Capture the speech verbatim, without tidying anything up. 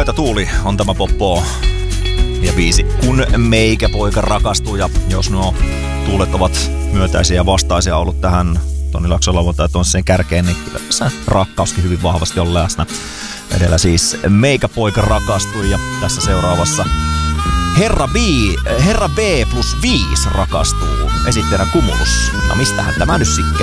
Myötätuuli on tämä poppo ja biisi. Kun meikäpoika rakastuu, ja jos nuo tuulet ovat myötäisiä ja vastaisia ollut tähän Toni Laakson lauantai on sen kärkeen, niin kyllä tässä rakkauskin hyvin vahvasti on läsnä. Edellä siis meikäpoika rakastui ja tässä seuraavassa Herra B, Herra B plus viisi rakastuu. Esittäjänä Cumulus. No mistähän tämä nyt sitten